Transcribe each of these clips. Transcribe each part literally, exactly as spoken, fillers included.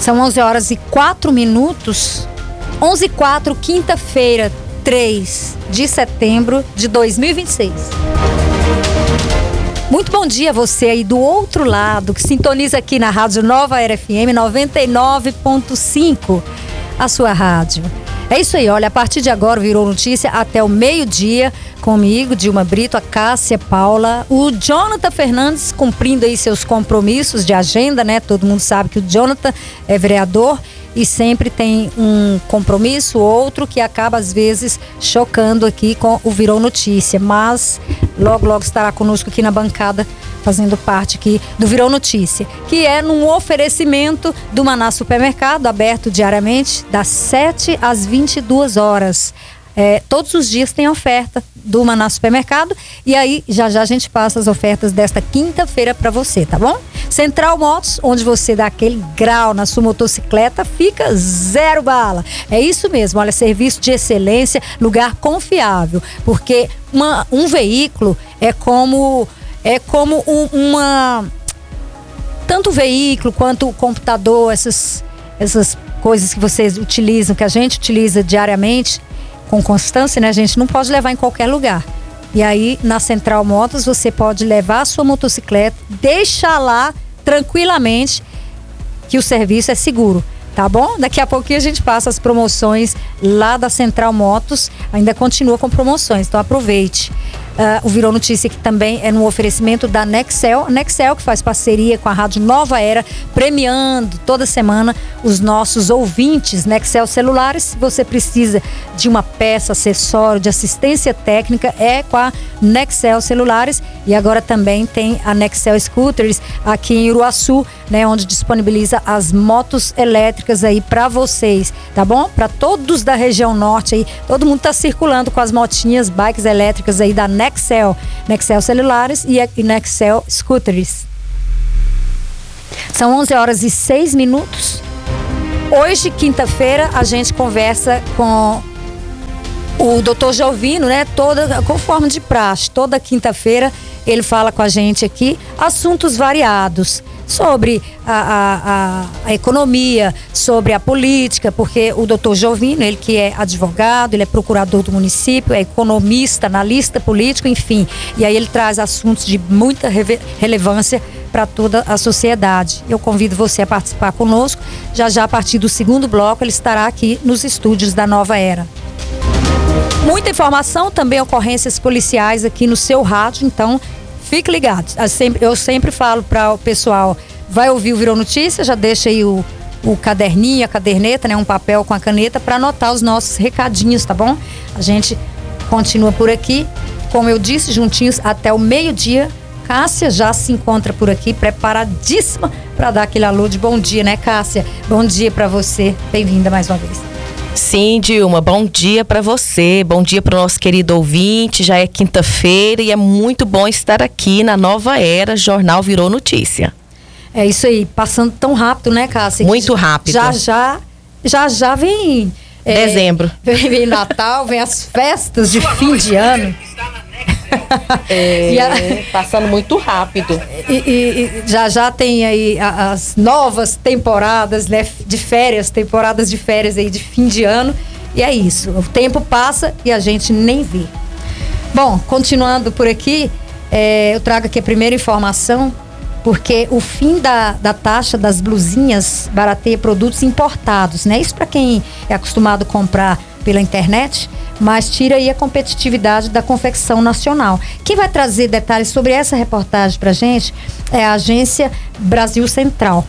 São onze horas e quatro minutos. onze e quatro, quinta-feira, três de setembro de dois mil e vinte e seis. Muito bom dia a você aí do outro lado, que sintoniza aqui na Rádio Nova Era F M noventa e nove ponto cinco, a sua rádio. É isso aí, olha, a partir de agora virou notícia até o meio-dia, comigo, Dilma Brito, a Cássia Paula, o Jonathan Fernandes cumprindo aí seus compromissos de agenda, né? Todo mundo sabe que o Jonathan é vereador e sempre tem um compromisso, outro que acaba às vezes chocando aqui com o Virou Notícia, mas logo logo estará conosco aqui na bancada, fazendo parte aqui do Virou Notícia, que é num oferecimento do Maná Supermercado, aberto diariamente das sete às vinte e duas horas. É, todos os dias tem oferta do Maná Supermercado e aí já já a gente passa as ofertas desta quinta-feira para você, tá bom? Central Motos, onde você dá aquele grau na sua motocicleta, fica zero bala. É isso mesmo, olha, serviço de excelência, lugar confiável, porque uma, um veículo é como, é como um, uma... Tanto o veículo quanto o computador, essas, essas coisas que vocês utilizam, que a gente utiliza diariamente, com constância, né? A gente não pode levar em qualquer lugar. E aí, na Central Motos, você pode levar a sua motocicleta, deixar lá tranquilamente, que o serviço é seguro, tá bom? Daqui a pouquinho a gente passa as promoções lá da Central Motos, ainda continua com promoções, então aproveite. Uh, o Virou Notícia que também é no oferecimento da Nexel, Nexel que faz parceria com a Rádio Nova Era, premiando toda semana os nossos ouvintes. Nexel Celulares, se você precisa de uma peça, acessório, de assistência técnica, é com a Nexel Celulares. E agora também tem a Nexel Scooters aqui em Iruaçu, né, onde disponibiliza as motos elétricas aí para vocês, tá bom? Para todos da região norte aí, todo mundo tá circulando com as motinhas, bikes elétricas aí da Nexel, Nexel Celulares e Nexel Scooters. São onze horas e seis minutos. Hoje, quinta-feira, a gente conversa com o doutor Jovino, né? Toda, conforme de praxe, toda quinta-feira ele fala com a gente aqui assuntos variados sobre a, a, a, a economia, sobre a política, porque o doutor Jovino, ele que é advogado, ele é procurador do município, é economista, analista político, enfim. E aí ele traz assuntos de muita reve- relevância para toda a sociedade. Eu convido você a participar conosco. Já já, a partir do segundo bloco, ele estará aqui nos estúdios da Nova Era. Muita informação, também ocorrências policiais aqui no seu rádio, então fique ligado. Eu sempre falo para o pessoal, vai ouvir o Virou Notícia, já deixa aí o, o caderninho, a caderneta, né, um papel com a caneta para anotar os nossos recadinhos, tá bom? A gente continua por aqui, como eu disse, juntinhos até o meio-dia. Cássia já se encontra por aqui, preparadíssima para dar aquele alô de bom dia, né, Cássia? Bom dia para você, bem-vinda mais uma vez. Sim, Dilma, bom dia para você, bom dia para o nosso querido ouvinte. Já é quinta-feira e é muito bom estar aqui na Nova Era, Jornal Virou Notícia. É isso aí, passando tão rápido, né, Cássia? Muito rápido. Já, já, já, já vem... Dezembro. É, vem, vem Natal, vem as festas de fim de ano. É, a, passando muito rápido. E, e, e já já tem aí as novas temporadas, né, de férias, temporadas de férias aí de fim de ano. E é isso, o tempo passa e a gente nem vê. Bom, continuando por aqui, é, eu trago aqui a primeira informação, porque o fim da, da taxa das blusinhas barateia produtos importados, né? Isso para quem é acostumado a comprar pela internet, mas tira aí a competitividade da confecção nacional. Quem vai trazer detalhes sobre essa reportagem pra gente é a Agência Brasil Central.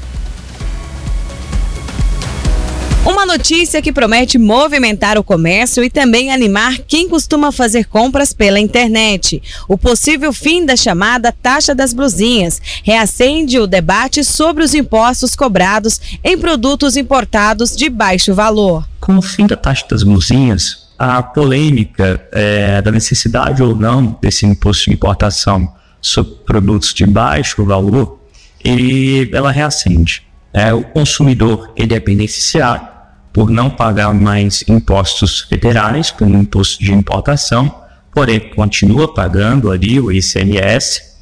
Uma notícia que promete movimentar o comércio e também animar quem costuma fazer compras pela internet. O possível fim da chamada taxa das blusinhas reacende o debate sobre os impostos cobrados em produtos importados de baixo valor. Com o fim da taxa das blusinhas, a polêmica é, da necessidade ou não desse imposto de importação sobre produtos de baixo valor, ele, ela reacende. É, o consumidor ele é beneficiado por não pagar mais impostos federais, como imposto de importação, porém continua pagando ali o I C M S,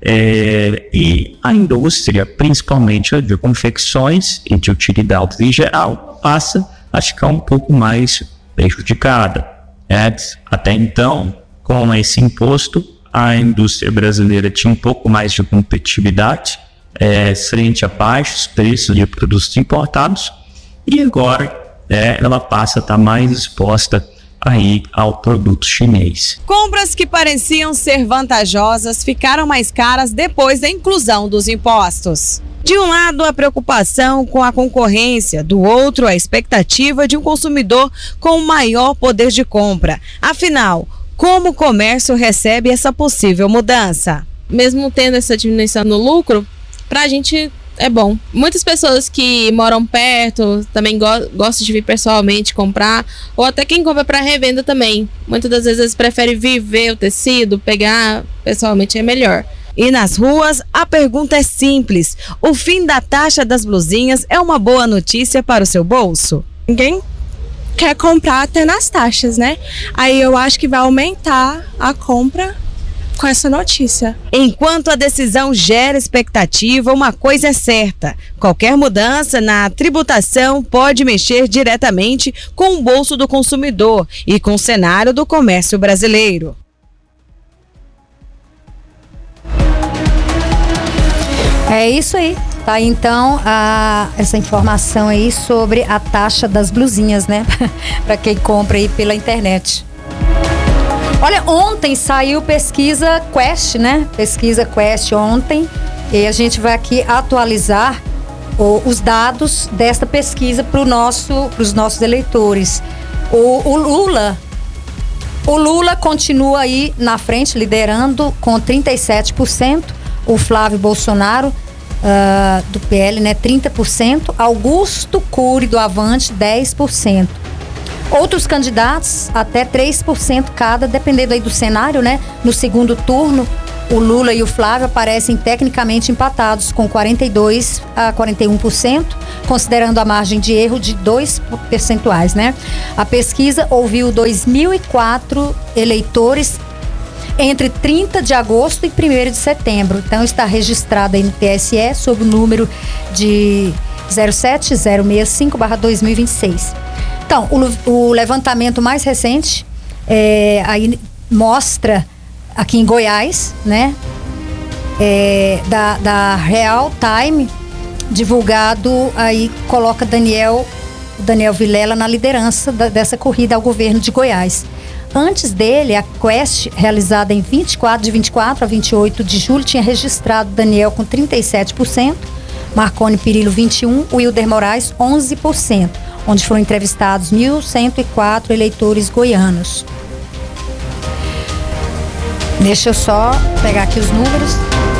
É, e a indústria, principalmente de confecções e de utilidades em geral, passa a ficar um pouco mais prejudicada. É, até então, com esse imposto, a indústria brasileira tinha um pouco mais de competitividade é, frente a baixos preços de produtos importados, e agora é, ela passa a estar mais exposta aí ao produto chinês. Compras que pareciam ser vantajosas ficaram mais caras depois da inclusão dos impostos. De um lado, a preocupação com a concorrência, do outro, a expectativa de um consumidor com maior poder de compra. Afinal, como o comércio recebe essa possível mudança? Mesmo tendo essa diminuição no lucro, para a gente é bom. Muitas pessoas que moram perto também go gostam de vir pessoalmente comprar, ou até quem compra para revenda também. Muitas das vezes prefere viver o tecido, pegar pessoalmente é melhor. E nas ruas, a pergunta é simples: o fim da taxa das blusinhas é uma boa notícia para o seu bolso? Ninguém quer comprar até nas taxas, né? Aí eu acho que vai aumentar a compra com essa notícia. Enquanto a decisão gera expectativa, uma coisa é certa: qualquer mudança na tributação pode mexer diretamente com o bolso do consumidor e com o cenário do comércio brasileiro. É isso aí. Tá, então, a, essa informação aí sobre a taxa das blusinhas, né? Para quem compra aí pela internet. Olha, ontem saiu pesquisa Quest, né? Pesquisa Quest ontem. E a gente vai aqui atualizar o, os dados desta pesquisa para nosso, os nossos eleitores. O, o Lula, o Lula continua aí na frente, liderando com trinta e sete por cento. O Flávio Bolsonaro, uh, do P L, né? trinta por cento. Augusto Cury, do Avante, dez por cento. Outros candidatos, até três por cento cada, dependendo aí do cenário, né? No segundo turno, o Lula e o Flávio aparecem tecnicamente empatados, com quarenta e dois a quarenta e um por cento, considerando a margem de erro de dois percentuais, né? A pesquisa ouviu dois mil e quatro eleitores entre trinta de agosto e primeiro de setembro. Então está registrado aí no T S E sob o número de zero sete zero seis cinco barra dois mil e vinte e seis. Então, o, o levantamento mais recente é, aí mostra aqui em Goiás, né? É, da, da Real Time, divulgado, aí coloca Daniel, Daniel Vilela na liderança da, dessa corrida ao governo de Goiás. Antes dele, a Quest, realizada em vinte e quatro, de vinte e quatro a vinte e oito de julho, tinha registrado Daniel com trinta e sete por cento, Marconi Perillo vinte e um por cento, Wilder Moraes onze por cento, onde foram entrevistados mil cento e quatro eleitores goianos. Deixa eu só pegar aqui os números.